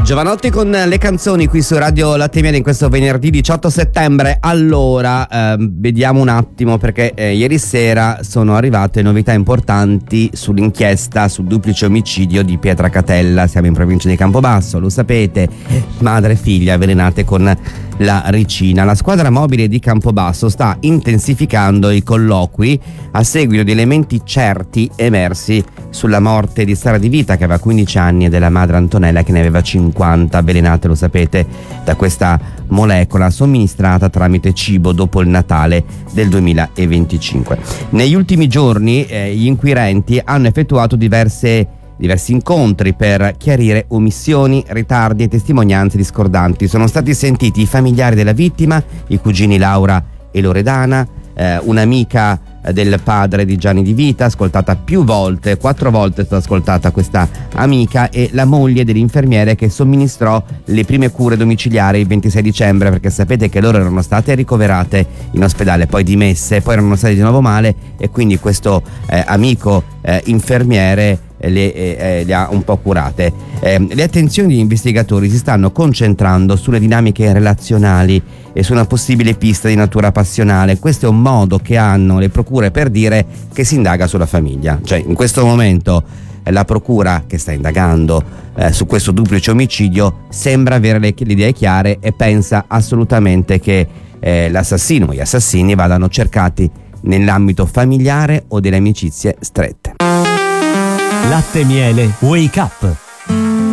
Giovanotti con le canzoni qui su Radio Latte Miele in questo venerdì 18 settembre. Allora, vediamo un attimo perché ieri sera sono arrivate novità importanti sull'inchiesta sul duplice omicidio di Pietracatella. Siamo in provincia di Campobasso, lo sapete, madre e figlia avvelenate con la ricina. La squadra mobile di Campobasso sta intensificando i colloqui a seguito di elementi certi emersi sulla morte di Sara Di Vita, che aveva 15 anni, e della madre Antonella, che ne aveva 50, avvelenate, lo sapete, da questa molecola somministrata tramite cibo dopo il Natale del 2025. Negli ultimi giorni gli inquirenti hanno effettuato diversi incontri per chiarire omissioni, ritardi e testimonianze discordanti. Sono stati sentiti i familiari della vittima, i cugini Laura e Loredana, un'amica del padre di Gianni Di Vita, ascoltata più volte, 4 volte è stata ascoltata questa amica, e la moglie dell'infermiere che somministrò le prime cure domiciliari il 26 dicembre, perché sapete che loro erano state ricoverate in ospedale, poi dimesse, poi erano state di nuovo male, e quindi questo amico infermiere le ha un po' curate. Le attenzioni degli investigatori si stanno concentrando sulle dinamiche relazionali e su una possibile pista di natura passionale. Questo è un modo che hanno le procure per dire che si indaga sulla famiglia. Cioè, in questo momento la procura che sta indagando su questo duplice omicidio sembra avere le idee chiare e pensa assolutamente che l'assassino o gli assassini vadano cercati nell'ambito familiare o delle amicizie strette. Latte Miele Wake Up.